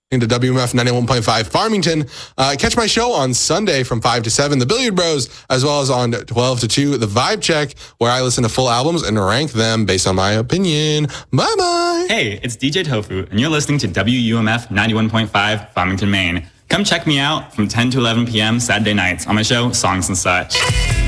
into WMF 91.5 Farmington. Catch my show on Sunday from 5 to 7, The Billiard Bros, as well as on 12 to 2, The Vibe Check, where I listen to full albums and rank them based on my opinion. Bye-bye. Hey, it's DJ Tofu, and you're listening to WUMF 91.5 Farmington, Maine. Come check me out from 10 to 11 p.m. Saturday nights on my show, Songs and Such.